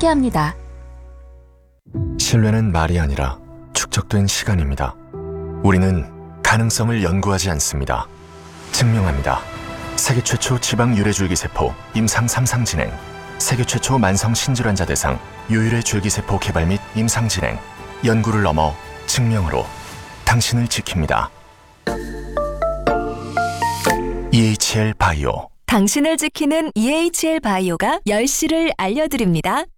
함께합니다. 신뢰는 말이 아니라 축적된 시간입니다. 우리는 가능성을 연구하지 않습니다. 증명합니다. 세계 최초 지방 유래줄기세포 임상 3상 진행, 세계 최초 만성 신질환자 대상 유일의 줄기세포 개발 및 임상 진행, 연구를 넘어 증명으로 당신을 지킵니다. EHL 바이오. 당신을 지키는 EHL 바이오가 10시를 알려드립니다.